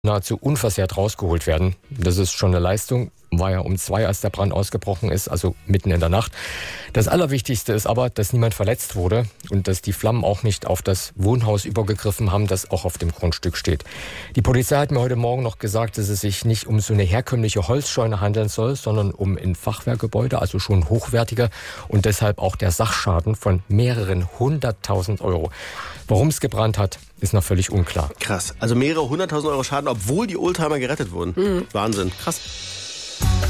nahezu unversehrt rausgeholt werden. Das ist schon eine Leistung. War ja um 2, als der Brand ausgebrochen ist, also mitten in der Nacht. Das Allerwichtigste ist aber, dass niemand verletzt wurde und dass die Flammen auch nicht auf das Wohnhaus übergegriffen haben, das auch auf dem Grundstück steht. Die Polizei hat mir heute Morgen noch gesagt, dass es sich nicht um so eine herkömmliche Holzscheune handeln soll, sondern um ein Fachwerkgebäude, also schon hochwertiger und deshalb auch der Sachschaden von mehreren 100.000 Euro. Warum es gebrannt hat, ist noch völlig unklar. Krass, also mehrere 100.000 Euro Schaden, obwohl die Oldtimer gerettet wurden. Wahnsinn, krass.